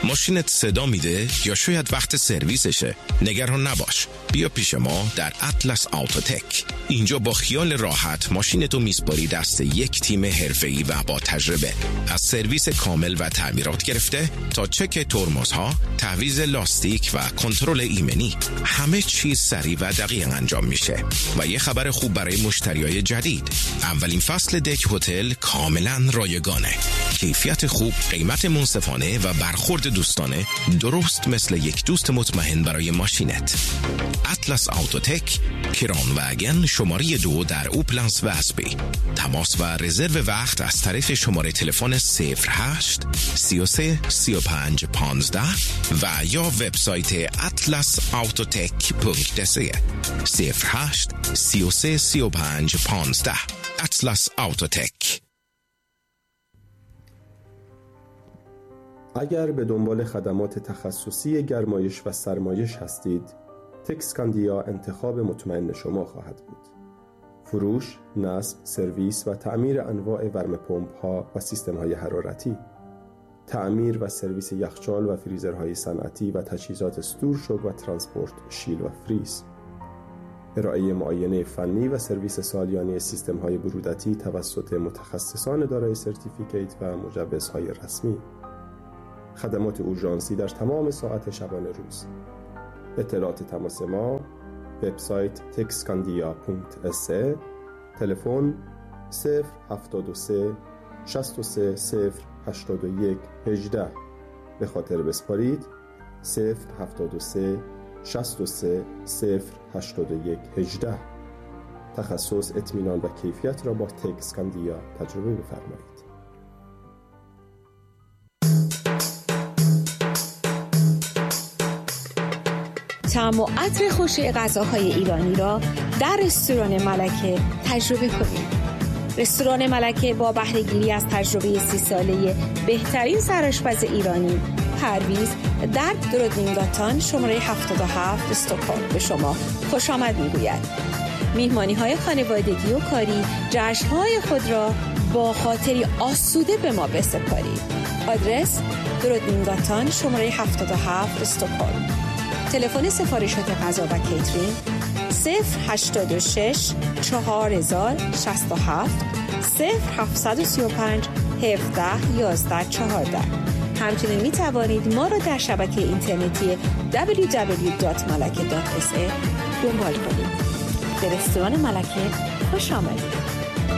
ماشینت صدا میده یا شاید وقت سرویسشه؟ نگران نباش. بیا پیش ما در اطلس آوتوتک. اینجا با خیال راحت ماشینتو میسپاری دست یک تیم حرفه‌ای و با تجربه. از سرویس کامل و تعمیرات گرفته تا چک ترمزها، تعویض لاستیک و کنترل ایمنی، همه چیز سریع و دقیق انجام میشه. و یه خبر خوب برای مشتریای جدید: اولین فصل دک هتل کاملا رایگانه. کیفیت خوب، قیمت منصفانه و برخورد دوستانه، درست مثل یک دوست مطمئن برای ماشینت. اطلس آوتوتک، کران واگن شماره 2 در اوپلنس و اسبی. تماس و رزرو وقت از طریق شماره تلفن 08 33 35 15 و یا وبسایت atlasautotek.se 08 33 35 15. اطلس آوتوتک. اگر به دنبال خدمات تخصصی گرمایش و سرمایش هستید، تکسکاندیا انتخاب مطمئن شما خواهد بود. فروش، نصب، سرویس و تعمیر انواع ورم‌پمپ‌ها و سیستم‌های حرارتی، تعمیر و سرویس یخچال و فریزرهای صنعتی و تجهیزات استورشوک و ترانسپورت شیل و فریز، ارائه معاینه فنی و سرویس سالیانه سیستم‌های برودتی توسط متخصصان دارای سرتیفیکیت و مجوزهای رسمی، خدمات اورژانسی در تمام ساعت شبانه روز. اطلاعات تماس ما: وبسایت texcandia.se، تلفن 073 63 081 18. به خاطر بسپارید 073 63 081 18. تخصص، اطمینان و کیفیت را با تکسکاندیا تجربه بفرمایید. طعم و عطر خوش غذاهای ایرانی را در رستوران ملکه تجربه کنید. رستوران ملکه با بهره‌گیری از تجربه 30 ساله بهترین سرآشپز ایرانی، پرویز در درودینگاتان شماره 77 استکهلم به شما خوش آمد می‌گوید. میهمانی‌های خانوادگی و کاری، جشن‌های خود را با خاطری آسوده به ما بسپارید. آدرس: درودینگاتان شماره 77 استکهلم. تلفن سفارشات غذا و کیترینگ 086 4067 0735 17 11 14. همچنین می توانید ما را در شبکه اینترنتی www.malake.se دنبال کنید. به رستوران ملکه خوش آمدید.